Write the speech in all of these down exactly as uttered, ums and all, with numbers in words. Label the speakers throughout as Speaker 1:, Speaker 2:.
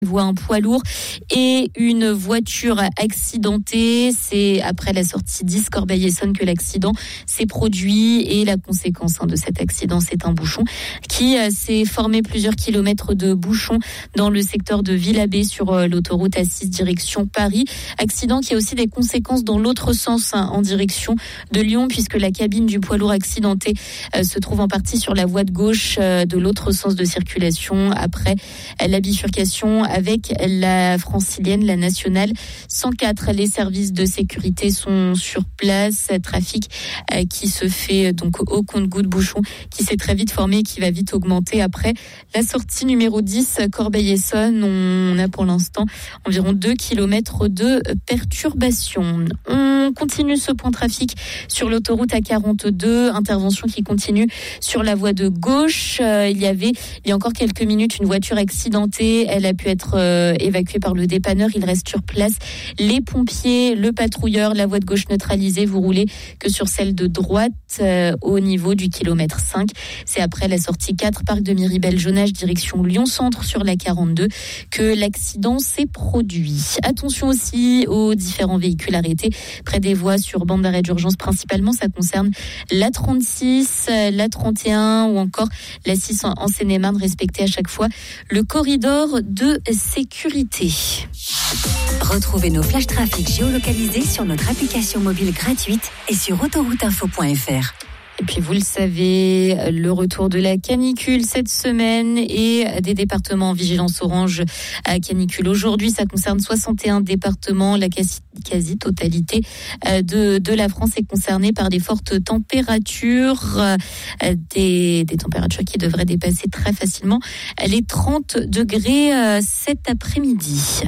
Speaker 1: voit un poids lourd et une voiture accidentée. C'est après la sortie dix Corbeil-Essonnes que l'accident s'est produit et la conséquence hein, de cet accident, c'est un bouchon qui euh, s'est formé plusieurs kilomètres de bouchons dans le secteur de Villabé sur euh, l'autoroute A six direction Paris. Accident qui a aussi des conséquences dans l'autre sens hein, en direction de Lyon puisque la cabine du poids lourd accidenté euh, se trouve en partie sur la voie de gauche euh, de l'autre sens de circulation après euh, la bifurcation avec la francilienne, la nationale cent quatre. Les services de sécurité sont sur place. Trafic euh, qui se fait donc au compte-gouttes, bouchon qui s'est très vite formé et qui va vite augmenter après la sortie numéro dix Corbeil-Essonnes. On a pour l'instant environ deux kilomètres de perturbation. On continue ce point trafic sur l'autoroute A quarante-deux. Intervention qui continue sur la voie de gauche. Euh, il y avait, il y a encore quelques minutes, une voiture accidentée. Elle a pu être euh, évacuée par le dépanneur. Il reste sur place les pompiers, le patrouilleur, la voie de gauche neutralisée. Vous roulez que sur celle de droite euh, au niveau du kilomètre cinq. C'est après la sortie quatre, parc de Miribel-Jonage, direction Lyon-Centre sur la quarante-deux que l'accident s'est produit. Attention aussi aux différents véhicules arrêtés près des voies sur bande d'arrêt d'urgence principalement. Ça concerne la trente-six, la trente et un ou encore la six en Seine-et-Marne. Respectez à chaque fois le corridor de sécurité.
Speaker 2: Retrouvez nos flash trafic géolocalisés sur notre application mobile gratuite et sur autoroute info point f r.
Speaker 1: Et puis vous le savez, le retour de la canicule cette semaine et des départements en vigilance orange à canicule. Aujourd'hui, ça concerne soixante et un départements. La quasi-totalité de, de la France est concernée par des fortes températures, des, des températures qui devraient dépasser très facilement les trente degrés cet après-midi.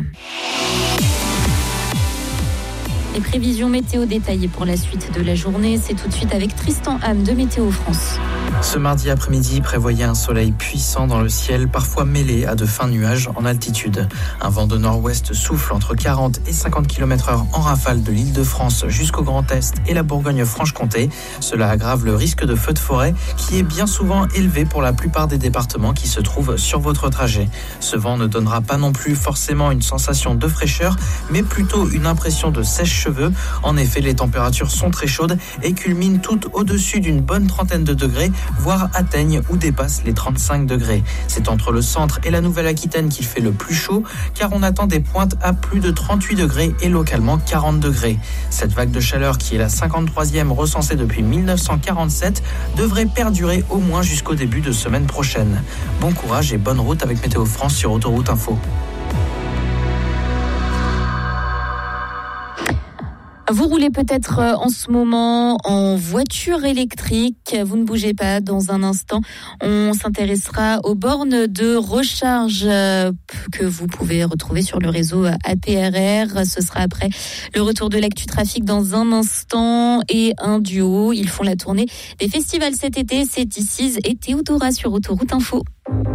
Speaker 1: Les prévisions météo détaillées pour la suite de la journée, c'est tout de suite avec Tristan Ham de Météo France.
Speaker 3: Ce mardi après-midi, prévoyez un soleil puissant dans le ciel, parfois mêlé à de fins nuages en altitude. Un vent de nord-ouest souffle entre quarante et cinquante kilomètres heure en rafale de l'Île-de-France jusqu'au Grand Est et la Bourgogne-Franche-Comté. Cela aggrave le risque de feu de forêt qui est bien souvent élevé pour la plupart des départements qui se trouvent sur votre trajet. Ce vent ne donnera pas non plus forcément une sensation de fraîcheur, mais plutôt une impression de sèche-cheveux. En effet, les températures sont très chaudes et culminent toutes au-dessus d'une bonne trentaine de degrés, voire atteignent ou dépassent les trente-cinq degrés. C'est entre le centre et la Nouvelle-Aquitaine qu'il fait le plus chaud, car on attend des pointes à plus de trente-huit degrés et localement quarante degrés. Cette vague de chaleur, qui est la cinquante-troisième recensée depuis dix-neuf cent quarante-sept, devrait perdurer au moins jusqu'au début de semaine prochaine. Bon courage et bonne route avec Météo France sur Autoroute Info.
Speaker 1: Vous roulez peut-être en ce moment en voiture électrique. Vous ne bougez pas. Dans un instant, on s'intéressera aux bornes de recharge que vous pouvez retrouver sur le réseau A P R R. Ce sera après le retour de l'actu trafic dans un instant et un duo. Ils font la tournée des festivals cet été. C'est T six et Théodora sur Autoroute Info.